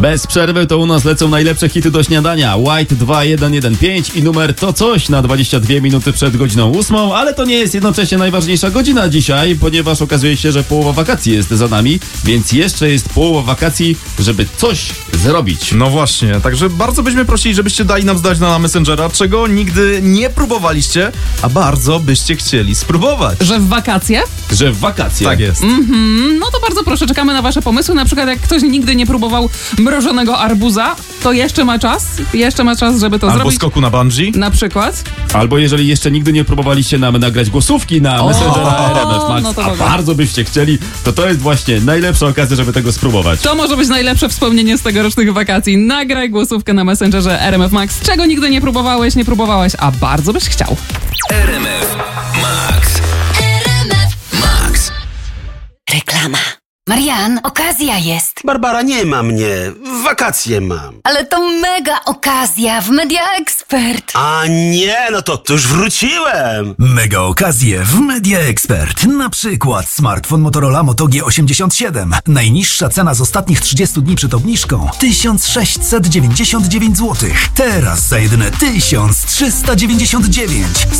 Bez przerwy to u nas lecą najlepsze hity do śniadania. White 2115 i numer To Coś na 22 minuty przed godziną 8, ale to nie jest jednocześnie najważniejsza godzina dzisiaj, ponieważ okazuje się, że połowa wakacji jest za nami, więc jeszcze jest połowa wakacji, żeby coś zrobić. No właśnie, także bardzo byśmy prosili, żebyście dali nam znać na Messengera, czego nigdy nie próbowaliście, a bardzo byście chcieli spróbować. Że w wakacje? Że w wakacje. Tak jest. No to bardzo proszę, czekamy na wasze pomysły. Na przykład jak ktoś nigdy nie próbował mrożonego arbuza, to jeszcze ma czas, żeby to Albo zrobić. skoku na bungee. Na przykład. Albo jeżeli jeszcze nigdy nie próbowaliście nam nagrać głosówki na Messengera RMF Max, no to a dobra. bardzo byście chcieli, to jest właśnie najlepsza okazja, żeby tego spróbować. To może być najlepsze wspomnienie z tegorocznych wakacji. Nagraj głosówkę na Messengerze RMF Max. Czego nigdy nie próbowałaś, a bardzo byś chciał. RMF Max. RMF Max. Reklama. Marian, okazja jest. Barbara, nie ma mnie. Wakacje mam. Ale to mega okazja w Media Expert. A nie, no to już wróciłem. Mega okazje w Media Expert. Na przykład smartfon Motorola Moto G87. Najniższa cena z ostatnich 30 dni przed obniżką 1699 zł. Teraz za jedyne 1399.